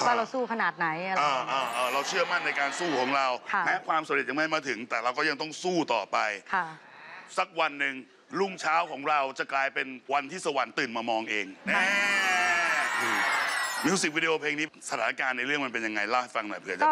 ว่าเราสู้ขนาดไหนอะไรเราเชื่อมั่นในการสู้ของเราแม้ความสำเร็จยังไม่มาถึงแต่เราก็ยังต้องสู้ต่อไปสักวันหนึ่งรุ่งเช้าของเราจะกลายเป็นวันที่สวรรค์ตื่นมามองเองมิวสิกวิดีโอเพลงนี้สถานการณ์ในเรื่องมันเป็นยังไงเล่าให้ฟังหน่อยเผื่อจะ